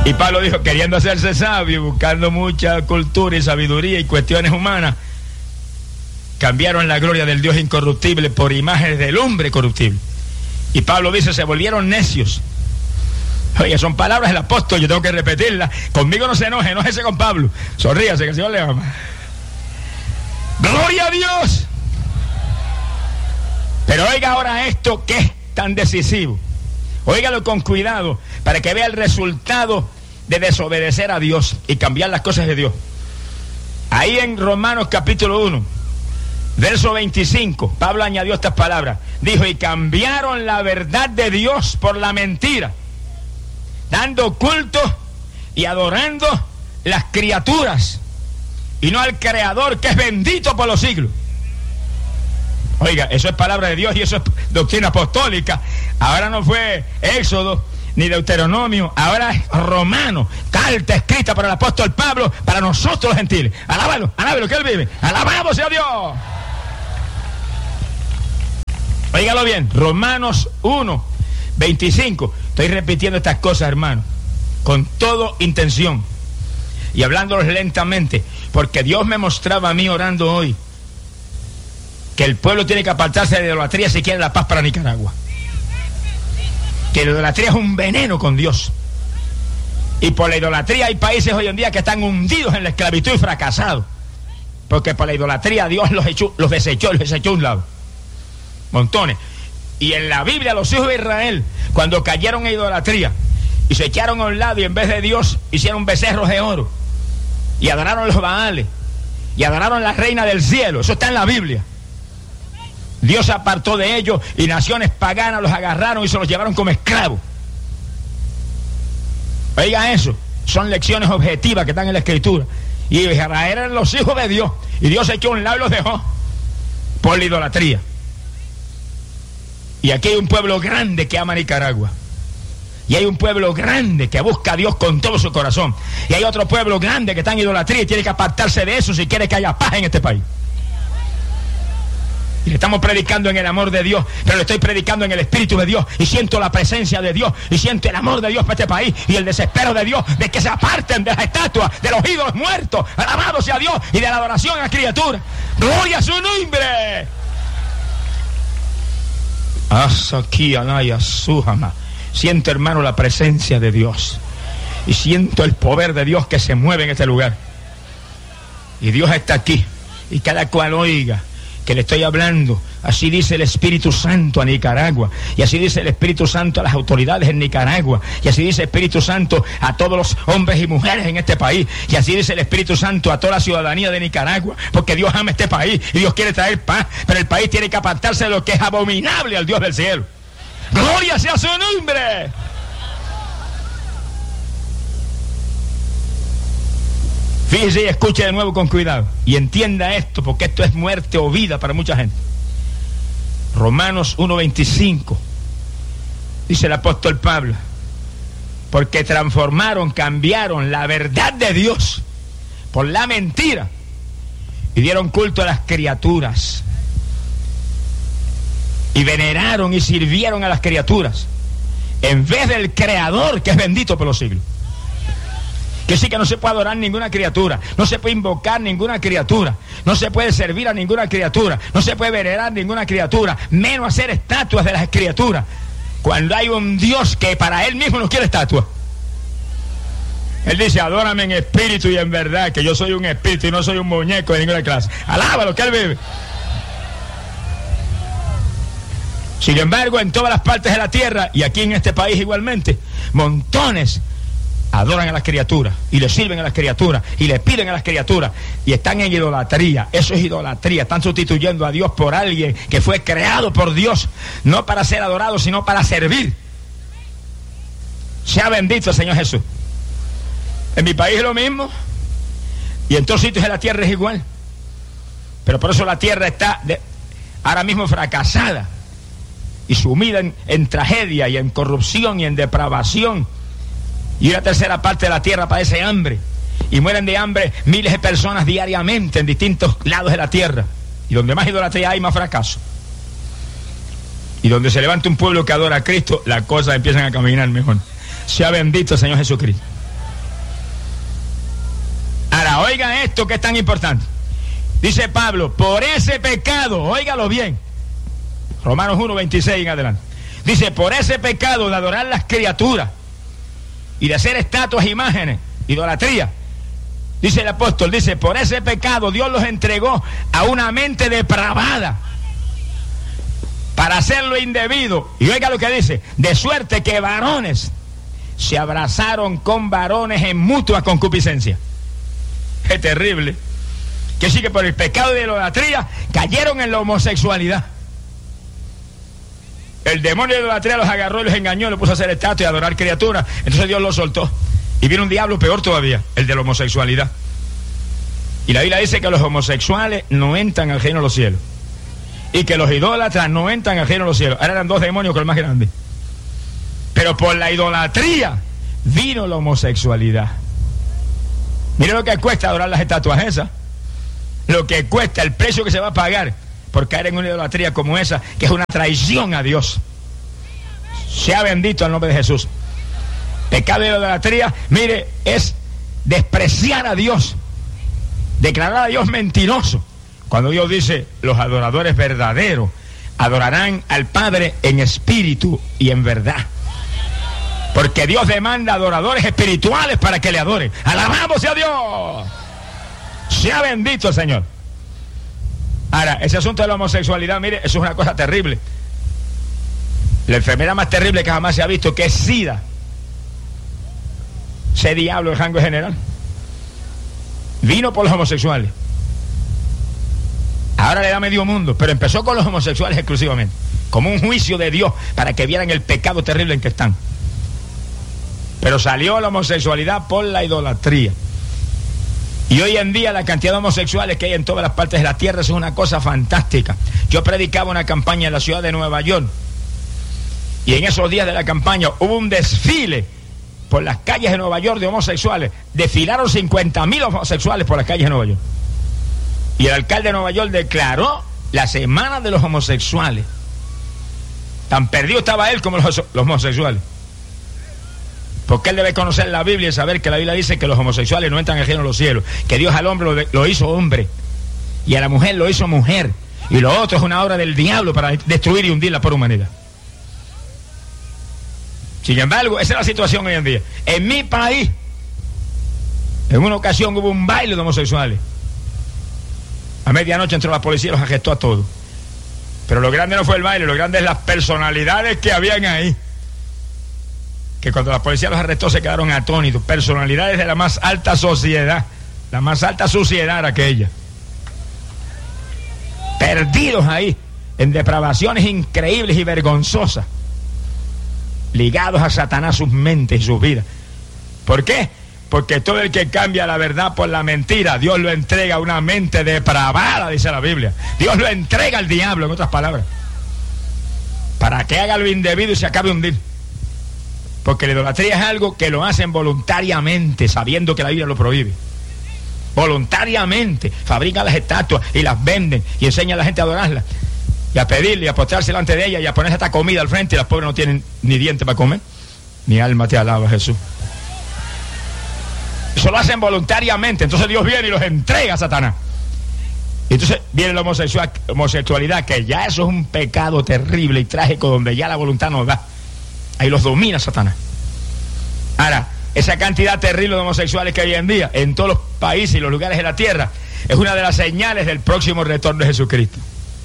Y Pablo dijo, queriendo hacerse sabio, buscando mucha cultura y sabiduría y cuestiones humanas, cambiaron la gloria del Dios incorruptible por imágenes del hombre corruptible. Y Pablo dice, se volvieron necios. Oye, son palabras del apóstol, yo tengo que repetirlas. Conmigo no se enoje, enójese con Pablo. Sonríase, que el Señor le ama. ¡Gloria a Dios! Pero oiga ahora esto que es tan decisivo. Óigalo con cuidado para que vea el resultado de desobedecer a Dios y cambiar las cosas de Dios. Ahí en Romanos capítulo 1, verso 25, Pablo añadió estas palabras. Dijo, y cambiaron la verdad de Dios por la mentira, dando culto y adorando las criaturas y no al Creador, que es bendito por los siglos. Oiga, eso es palabra de Dios y eso es doctrina apostólica. Ahora no fue Éxodo ni Deuteronomio, ahora es Romano, carta escrita por el apóstol Pablo para nosotros los gentiles. Alábalo, alábalo, que él vive. Alabado sea Dios. Óigalo bien, Romanos 1, 25. Estoy repitiendo estas cosas, hermano, con toda intención y hablándolos lentamente, porque Dios me mostraba a mí orando hoy que el pueblo tiene que apartarse de la idolatría si quiere la paz para Nicaragua. Que la idolatría es un veneno con Dios. Y por la idolatría hay países hoy en día que están hundidos en la esclavitud y fracasados. Porque por la idolatría Dios los desechó a un lado. Montones. Y en la Biblia los hijos de Israel, cuando cayeron en idolatría y se echaron a un lado y en vez de Dios hicieron becerros de oro y adoraron los Baales y adoraron la reina del cielo, eso está en la Biblia. Dios se apartó de ellos y naciones paganas los agarraron y se los llevaron como esclavos. Oiga eso, son lecciones objetivas que están en la Escritura. Y Israel eran los hijos de Dios y Dios se echó a un lado y los dejó por la idolatría. Y aquí hay un pueblo grande que ama a Nicaragua. Y hay un pueblo grande que busca a Dios con todo su corazón. Y hay otro pueblo grande que está en idolatría y tiene que apartarse de eso si quiere que haya paz en este país. Y le estamos predicando en el amor de Dios, pero le estoy predicando en el Espíritu de Dios. Y siento la presencia de Dios, y siento el amor de Dios para este país, y el desespero de Dios de que se aparten de las estatuas, de los ídolos muertos. Alabado sea Dios, y de la adoración a la criatura. ¡Gloria a su nombre! Siento, hermano, la presencia de Dios. Y siento el poder de Dios que se mueve en este lugar. Y Dios está aquí, y cada cual oiga que le estoy hablando. Así dice el Espíritu Santo a Nicaragua, y así dice el Espíritu Santo a las autoridades en Nicaragua, y así dice el Espíritu Santo a todos los hombres y mujeres en este país, y así dice el Espíritu Santo a toda la ciudadanía de Nicaragua, porque Dios ama este país y Dios quiere traer paz, pero el país tiene que apartarse de lo que es abominable al Dios del cielo. ¡Gloria sea su nombre! Fíjese y escuche de nuevo con cuidado y entienda esto, porque esto es muerte o vida para mucha gente. Romanos 1:25 dice el apóstol Pablo, porque transformaron, cambiaron la verdad de Dios por la mentira y dieron culto a las criaturas y veneraron y sirvieron a las criaturas en vez del Creador, que es bendito por los siglos. Que sí, que no se puede adorar ninguna criatura, no se puede invocar ninguna criatura, no se puede servir a ninguna criatura, no se puede venerar ninguna criatura, menos hacer estatuas de las criaturas, cuando hay un Dios que para Él mismo no quiere estatuas. Él dice, adórame en espíritu y en verdad, que yo soy un espíritu y no soy un muñeco de ninguna clase. Alábalo, que Él vive. Sin embargo, en todas las partes de la tierra, y aquí en este país igualmente, montones adoran a las criaturas y le sirven a las criaturas y le piden a las criaturas y están en idolatría. Eso es idolatría. Están sustituyendo a Dios por alguien que fue creado por Dios, no para ser adorado, sino para servir. Sea bendito el Señor Jesús. En mi país es lo mismo y en todos sitios de la tierra es igual, pero por eso la tierra está ahora mismo fracasada y sumida en tragedia y en corrupción y en depravación. Y una tercera parte de la tierra padece hambre. Y mueren de hambre miles de personas diariamente en distintos lados de la tierra. Y donde más idolatría hay, más fracaso. Y donde se levanta un pueblo que adora a Cristo, las cosas empiezan a caminar mejor. Sea bendito el Señor Jesucristo. Ahora, oiga esto que es tan importante. Dice Pablo, por ese pecado, óigalo bien, Romanos 1:26 en adelante. Dice, por ese pecado de adorar las criaturas y de hacer estatuas, imágenes, idolatría. Dice el apóstol, dice, por ese pecado Dios los entregó a una mente depravada para hacer lo indebido. Y oiga lo que dice, de suerte que varones se abrazaron con varones en mutua concupiscencia. Es terrible. Que sí, que por el pecado de la idolatría cayeron en la homosexualidad. El demonio de la idolatría los agarró y los engañó, los puso a hacer estatuas y a adorar criaturas. Entonces Dios los soltó. Y viene un diablo peor todavía, el de la homosexualidad. Y la Biblia dice que los homosexuales no entran al reino de los cielos. Y que los idólatras no entran al reino de los cielos. Ahora eran dos demonios con el más grande. Pero por la idolatría vino la homosexualidad. Mire lo que cuesta adorar las estatuas esas. Lo que cuesta, el precio que se va a pagar por caer en una idolatría como esa, que es una traición a Dios. Sea bendito el nombre de Jesús. Pecado de idolatría, mire, es despreciar a Dios, declarar a Dios mentiroso. Cuando Dios dice, los adoradores verdaderos adorarán al Padre en espíritu y en verdad. Porque Dios demanda adoradores espirituales para que le adoren. ¡Alabamos a Dios! Sea bendito el Señor. Ahora, ese asunto de la homosexualidad, mire, eso es una cosa terrible. La enfermedad más terrible que jamás se ha visto, que es SIDA. Ese diablo de rango general vino por los homosexuales. Ahora le da medio mundo, pero empezó con los homosexuales exclusivamente, como un juicio de Dios para que vieran el pecado terrible en que están. Pero salió la homosexualidad por la idolatría. Y hoy en día la cantidad de homosexuales que hay en todas las partes de la tierra es una cosa fantástica. Yo predicaba una campaña en la ciudad de Nueva York, y en esos días de la campaña hubo un desfile por las calles de Nueva York de homosexuales. Desfilaron 50,000 homosexuales por las calles de Nueva York. Y el alcalde de Nueva York declaró la semana de los homosexuales. Tan perdido estaba él como los homosexuales. Porque él debe conocer la Biblia y saber que la Biblia dice que los homosexuales no entran al reino de los cielos. Que Dios al hombre lo hizo hombre y a la mujer lo hizo mujer. Y lo otro es una obra del diablo para destruir y hundir la pobre humanidad. Sin embargo, esa es la situación hoy en día. En mi país, en una ocasión hubo un baile de homosexuales. A medianoche entró la policía y los arrestó a todos. Pero lo grande no fue el baile, lo grande es las personalidades que habían ahí. Que cuando la policía los arrestó se quedaron atónitos. Personalidades de la más alta sociedad. La más alta suciedad era aquella. Perdidos ahí, en depravaciones increíbles y vergonzosas. Ligados a Satanás sus mentes y sus vidas. ¿Por qué? Porque todo el que cambia la verdad por la mentira, Dios lo entrega a una mente depravada, dice la Biblia. Dios lo entrega al diablo, en otras palabras, para que haga lo indebido y se acabe de hundir. Porque la idolatría es algo que lo hacen voluntariamente, sabiendo que la Biblia lo prohíbe. Voluntariamente fabrican las estatuas y las venden y enseñan a la gente a adorarlas y a pedirle y a postrarse delante de ella y a ponerse esta comida al frente, y las pobres no tienen ni dientes para comer. Mi alma te alaba, Jesús. Eso lo hacen voluntariamente. Entonces Dios viene y los entrega a Satanás. Y entonces viene la homosexualidad, que ya eso es un pecado terrible y trágico, donde ya la voluntad no da. Ahí los domina Satanás. Ahora, esa cantidad terrible de homosexuales que hay hoy en día en todos los países y los lugares de la tierra es una de las señales del próximo retorno de Jesucristo.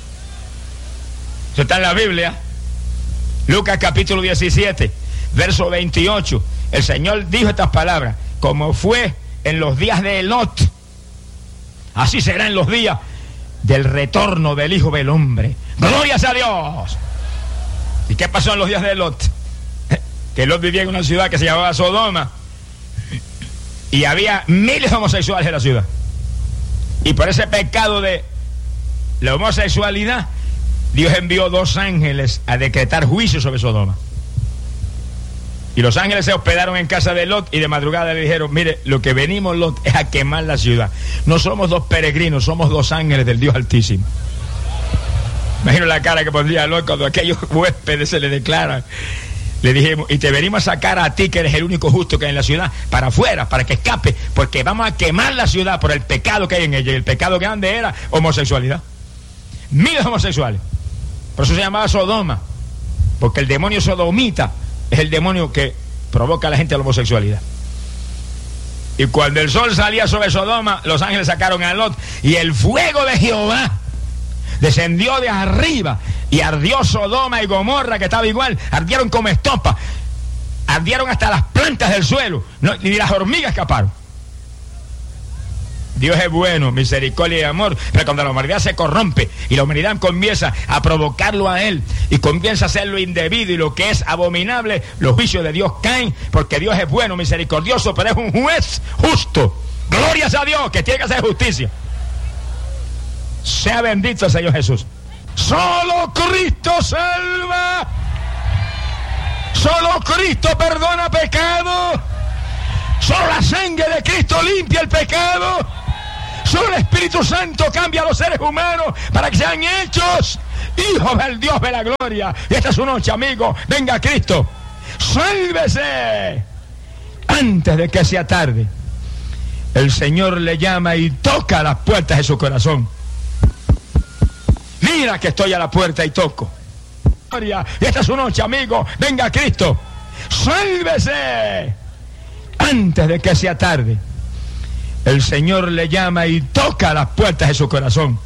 Eso está en la Biblia. Lucas capítulo 17, verso 28. El Señor dijo estas palabras: como fue en los días de Lot, así será en los días del retorno del Hijo del Hombre. ¡Glorias a Dios! ¿Y qué pasó en los días de Lot? Que Lot vivía en una ciudad que se llamaba Sodoma, y había miles de homosexuales en la ciudad. Y por ese pecado de la homosexualidad, Dios envió 2 ángeles a decretar juicio sobre Sodoma. Y los ángeles se hospedaron en casa de Lot, y de madrugada le dijeron: mire, lo que venimos, Lot, es a quemar la ciudad. No somos 2 peregrinos, somos 2 ángeles del Dios Altísimo. Imagino la cara que pondría Lot cuando aquellos huéspedes se le declaran: Le dijimos, y te venimos a sacar a ti, que eres el único justo que hay en la ciudad, para afuera, para que escape, porque vamos a quemar la ciudad por el pecado que hay en ella. Y el pecado grande era homosexualidad. Miles homosexuales. Por eso se llamaba Sodoma, porque el demonio sodomita es el demonio que provoca a la gente a la homosexualidad. Y cuando el sol salía sobre Sodoma, los ángeles sacaron a Lot, y el fuego de Jehová descendió de arriba y ardió Sodoma y Gomorra, que estaba igual, ardieron como estopa, ardieron hasta las plantas del suelo, ni las hormigas escaparon. Dios es bueno, misericordia y amor, pero cuando la humanidad se corrompe y la humanidad comienza a provocarlo a Él y comienza a hacer lo indebido y lo que es abominable, los juicios de Dios caen, porque Dios es bueno, misericordioso, pero es un juez justo. Glorias a Dios, que tiene que hacer justicia. Sea bendito el Señor Jesús. Solo Cristo salva. Solo Cristo perdona pecado. Solo la sangre de Cristo limpia el pecado. Solo el Espíritu Santo cambia a los seres humanos para que sean hechos hijos del Dios de la gloria. Y esta es su noche, amigo. Venga Cristo. Sálvese antes de que sea tarde. El Señor le llama y toca las puertas de su corazón. Mira que estoy a la puerta y toco. Y esta es su noche, amigo. Venga Cristo. Sálvese antes de que sea tarde. El Señor le llama y toca las puertas de su corazón.